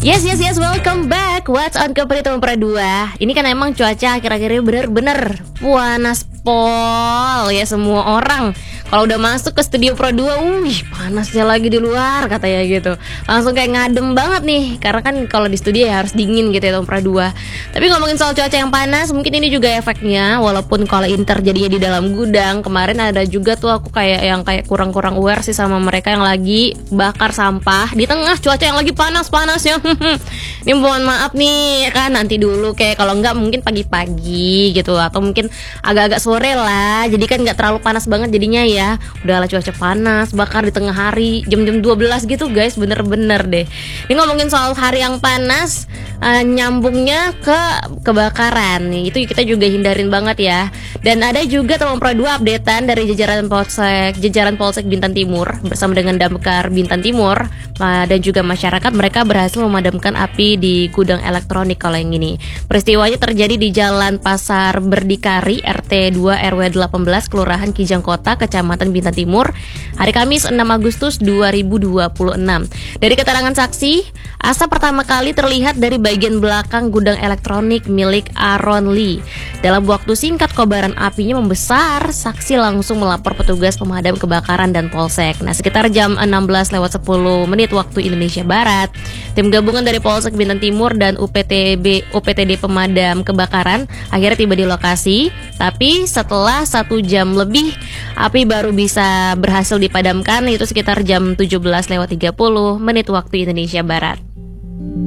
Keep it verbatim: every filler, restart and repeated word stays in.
Yes, yes, yes, welcome back. What's on Company Tempra dua. Ini kan emang cuaca akhir-akhir ini bener-bener panas pol ya semua orang. Kalau udah masuk ke studio Pro dua, wih panasnya lagi di luar katanya gitu. Langsung kayak ngadem banget nih. Karena kan kalau di studio ya harus dingin gitu ya Tempra dua. Tapi ngomongin soal cuaca yang panas, mungkin ini juga efeknya. Walaupun kalau ini terjadinya di dalam gudang, kemarin ada juga tuh aku kayak yang kayak kurang-kurang aware sih sama mereka yang lagi bakar sampah di tengah cuaca yang lagi panas-panasnya. Ini mohon maaf nih kan, nanti dulu kayak kalau enggak mungkin pagi-pagi gitu, atau mungkin agak-agak sore lah. Jadi kan nggak terlalu panas banget jadinya ya. Ya, udahlah cuaca panas, bakar di tengah hari jam-jam dua belas gitu guys, bener-bener deh. Ini ngomongin soal hari yang panas, uh, nyambungnya ke kebakaran nih, itu kita juga hindarin banget ya. Dan ada juga teman Pro dua updatean dari jajaran Polsek, jajaran Polsek Bintan Timur bersama dengan Damkar Bintan Timur uh, dan juga masyarakat, mereka berhasil memadamkan api di gudang elektronik kalau yang ini. Peristiwanya terjadi di Jalan Pasar Berdikari, R T dua R W delapan belas, Kelurahan Kijang Kota, Kecamatan Bintan Timur, hari Kamis enam Agustus dua ribu dua puluh enam. Dari keterangan saksi, asap pertama kali terlihat dari bagian belakang gudang elektronik milik Aaron Lee. Dalam waktu singkat kobaran apinya membesar, saksi langsung melapor petugas pemadam kebakaran dan Polsek. Nah, sekitar jam enam belas lewat sepuluh menit waktu Indonesia Barat, tim gabungan dari Polsek Bintan Timur dan U P T B U P T D pemadam kebakaran akhirnya tiba di lokasi. Tapi setelah satu jam lebih, api baru bisa berhasil dipadamkan, itu sekitar jam tujuh belas lewat tiga puluh menit waktu Indonesia Barat.